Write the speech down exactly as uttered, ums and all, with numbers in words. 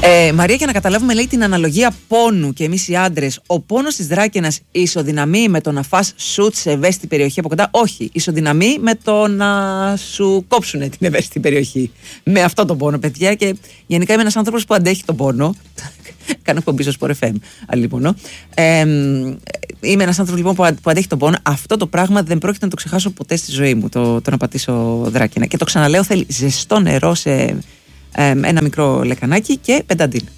Ε, Μαρία, για να καταλάβουμε, λέει, την αναλογία πόνου και εμείς οι άντρες, ο πόνος της δράκαινας ισοδυναμεί με το να φας σουτ σε ευαίσθητη περιοχή από κοντά? Όχι. Ισοδυναμεί με το να σου κόψουνε την ευαίσθητη περιοχή. Με αυτό τον πόνο, παιδιά. Και γενικά είμαι ένας άνθρωπος που αντέχει τον πόνο. Κάνω εκπομπή στο Sport εφ εμ. Αλλήμωνο. Ε, είμαι ένας άνθρωπος λοιπόν που, που αντέχει τον πόνο. Αυτό το πράγμα δεν πρόκειται να το ξεχάσω ποτέ στη ζωή μου. Το, το να πατήσω δράκαινα. Και το ξαναλέω, θέλει ζεστό νερό σε. Ε, ένα μικρό λεκανάκι και πενταντίν.